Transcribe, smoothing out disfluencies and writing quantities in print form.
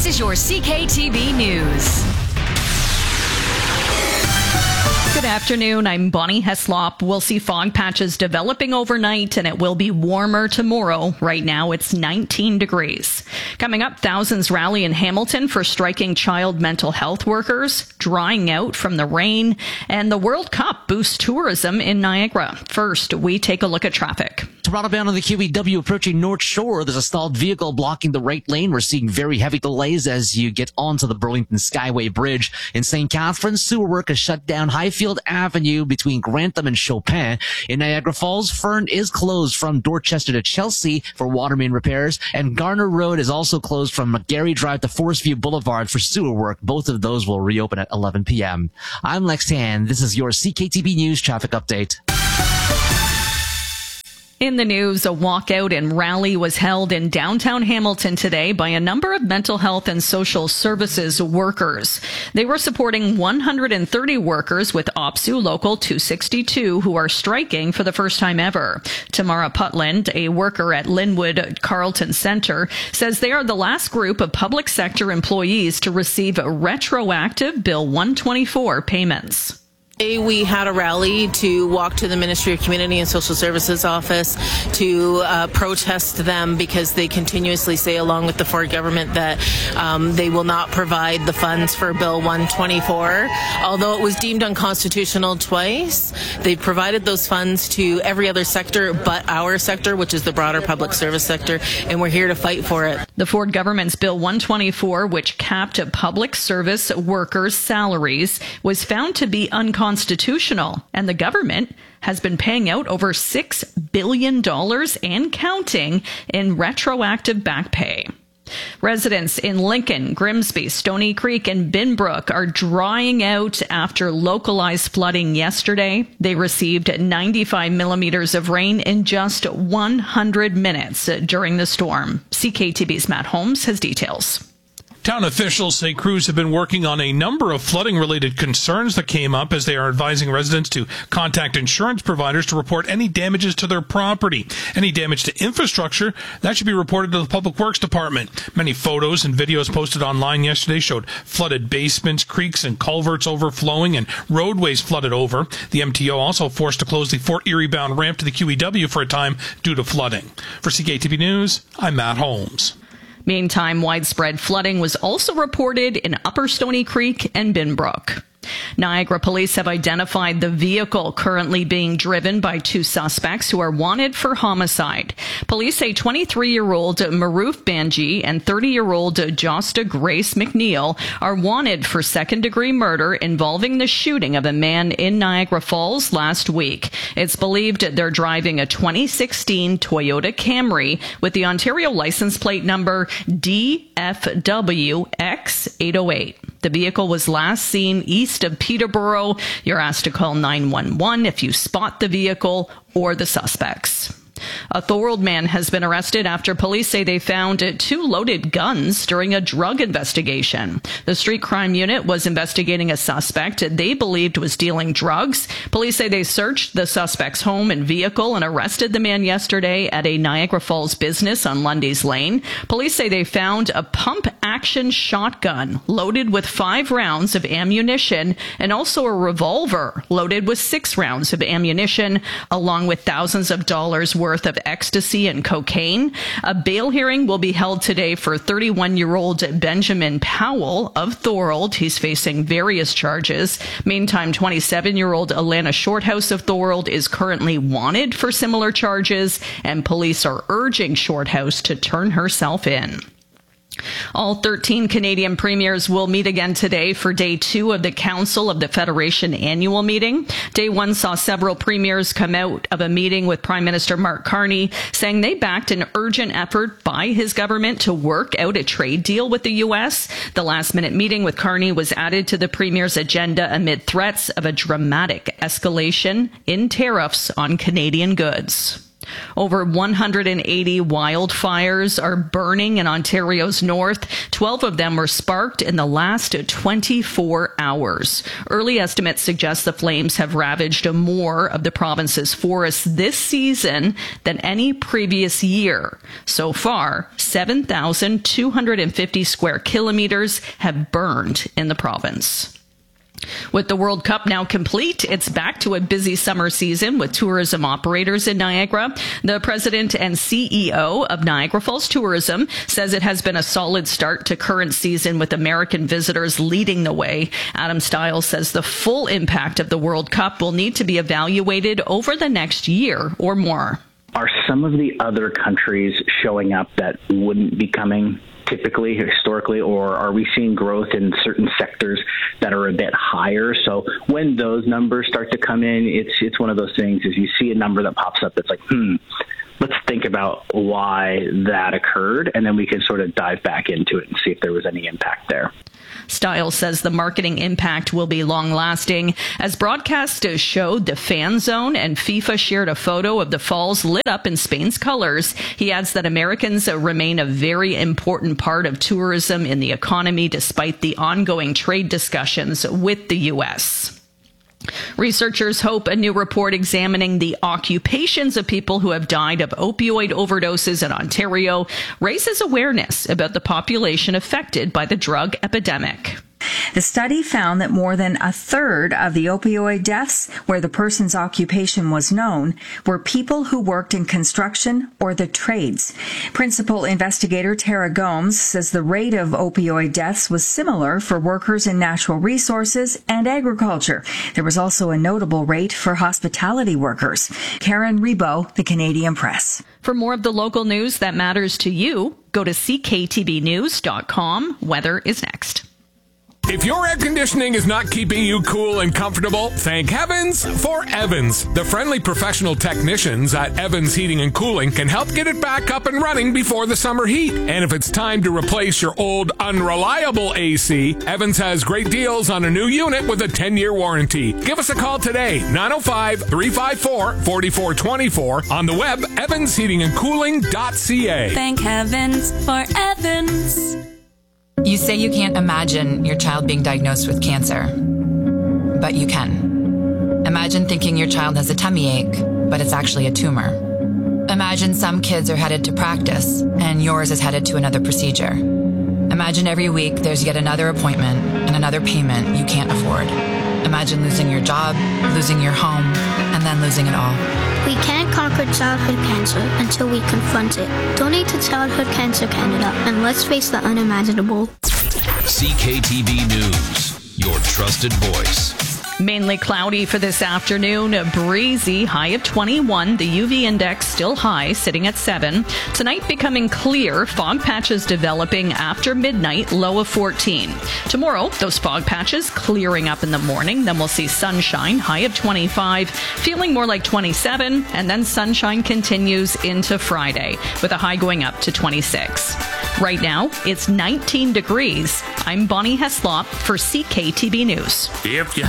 This is your CKTB News. Good afternoon. I'm Bonnie Heslop. We'll see fog patches developing overnight, and it will be warmer tomorrow. Right now, it's 19 degrees. Coming up, thousands rally in Hamilton for striking child mental health workers, drying out from the rain, and the World Cup boosts tourism in Niagara. First, we take a look at traffic. Toronto bound on the QEW approaching North Shore. There's a stalled vehicle blocking the right lane. We're seeing very heavy delays as you get onto the Burlington Skyway Bridge. In St. Catharines, sewer work has shut down Highfield Avenue between Grantham and Chopin. In Niagara Falls, Fern is closed from Dorchester to Chelsea for water main repairs, and Garner Road is also closed from McGarry Drive to Forest View Boulevard for sewer work. Both of those will reopen at 11 p.m. I'm Lex Tan. This is your CKTB News traffic update. In the news, a walkout and rally was held in downtown Hamilton today by a number of mental health and social services workers. They were supporting 130 workers with OPSU Local 262 who are striking for the first time ever. Tamara Putland, a worker at Linwood Carleton Center, says they are the last group of public sector employees to receive retroactive Bill 124 payments. We had a rally to walk to the Ministry of Community and Social Services office to protest them because they continuously say, along with the Ford government, that they will not provide the funds for Bill 124. Although it was deemed unconstitutional twice, they provided those funds to every other sector but our sector, which is the broader public service sector, and we're here to fight for it. The Ford government's Bill 124, which capped public service workers' salaries, was found to be unconstitutional, and the government has been paying out over $6 billion and counting in retroactive back pay. Residents in Lincoln, Grimsby, Stony Creek, and Binbrook are drying out after localized flooding yesterday. They received 95 millimeters of rain in just 100 minutes during the storm. CKTB's Matt Holmes has details. Town officials say crews have been working on a number of flooding-related concerns that came up as they are advising residents to contact insurance providers to report any damages to their property. Any damage to infrastructure, that should be reported to the Public Works Department. Many photos and videos posted online yesterday showed flooded basements, creeks and culverts overflowing, and roadways flooded over. The MTO also forced to close the Fort Erie-bound ramp to the QEW for a time due to flooding. For CKTB News, I'm Matt Holmes. Meantime, widespread flooding was also reported in Upper Stony Creek and Binbrook. Niagara police have identified the vehicle currently being driven by two suspects who are wanted for homicide. Police say 23-year-old Maroof Banji and 30-year-old Josta Grace McNeil are wanted for second-degree murder involving the shooting of a man in Niagara Falls last week. It's believed they're driving a 2016 Toyota Camry with the Ontario license plate number DFWX808. The vehicle was last seen east of Peterborough. You're asked to call 911 if you spot the vehicle or the suspects. A Thorold man has been arrested after police say they found two loaded guns during a drug investigation. The street crime unit was investigating a suspect they believed was dealing drugs. Police say they searched the suspect's home and vehicle and arrested the man yesterday at a Niagara Falls business on Lundy's Lane. Police say they found a pump-action shotgun loaded with 5 rounds of ammunition and also a revolver loaded with 6 rounds of ammunition, along with thousands of dollars worth of ecstasy and cocaine. A bail hearing will be held today for 31-year-old Benjamin Powell of Thorold. He's facing various charges. Meantime, 27-year-old Alana Shorthouse of Thorold is currently wanted for similar charges, and police are urging Shorthouse to turn herself in. All 13 Canadian premiers will meet again today for Day 2 of the Council of the Federation annual meeting. Day 1 saw several premiers come out of a meeting with Prime Minister Mark Carney, saying they backed an urgent effort by his government to work out a trade deal with the U.S. The last-minute meeting with Carney was added to the premier's agenda amid threats of a dramatic escalation in tariffs on Canadian goods. Over 180 wildfires are burning in Ontario's north. 12 of them were sparked in the last 24 hours. Early estimates suggest the flames have ravaged more of the province's forests this season than any previous year. So far, 7,250 square kilometers have burned in the province. With the World Cup now complete, it's back to a busy summer season with tourism operators in Niagara. The president and CEO of Niagara Falls Tourism says it has been a solid start to current season with American visitors leading the way. Adam Stiles says the full impact of the World Cup will need to be evaluated over the next year or more. Are some of the other countries showing up that wouldn't be coming typically, historically, or are we seeing growth in certain sectors that are a bit higher? So when those numbers start to come in, it's one of those things is you see a number that pops up that's like, let's think about why that occurred, and then we can sort of dive back into it and see if there was any impact there. Stiles says the marketing impact will be long-lasting. As broadcast showed the fan zone and FIFA shared a photo of the falls lit up in Spain's colors. He adds that Americans remain a very important part of tourism in the economy despite the ongoing trade discussions with the U.S. Researchers hope a new report examining the occupations of people who have died of opioid overdoses in Ontario raises awareness about the population affected by the drug epidemic. The study found that more than a third of the opioid deaths where the person's occupation was known were people who worked in construction or the trades. Principal investigator Tara Gomes says the rate of opioid deaths was similar for workers in natural resources and agriculture. There was also a notable rate for hospitality workers. Karen Rebo, The Canadian Press. For more of the local news that matters to you, go to cktbnews.com. Weather is next. If your air conditioning is not keeping you cool and comfortable, thank heavens for Evans. The friendly professional technicians at Evans Heating and Cooling can help get it back up and running before the summer heat. And if it's time to replace your old unreliable AC, Evans has great deals on a new unit with a 10-year warranty. Give us a call today, 905-354-4424, on the web, evansheatingandcooling.ca. Thank heavens for Evans. You say you can't imagine your child being diagnosed with cancer, but you can. Imagine thinking your child has a tummy ache, but it's actually a tumor. Imagine some kids are headed to practice, and yours is headed to another procedure. Imagine every week there's yet another appointment and another payment you can't afford. Imagine losing your job, losing your home, and then losing it all. We can't conquer childhood cancer until we confront it. Donate to Childhood Cancer Canada, and let's face the unimaginable. CKTB News, your trusted voice. Mainly cloudy for this afternoon, breezy, high of 21. The UV index still high, sitting at 7. Tonight becoming clear, fog patches developing after midnight, low of 14. Tomorrow, those fog patches clearing up in the morning. Then we'll see sunshine, high of 25, feeling more like 27. And then sunshine continues into Friday with a high going up to 26. Right now, it's 19 degrees. I'm Bonnie Heslop for CKTB News. If you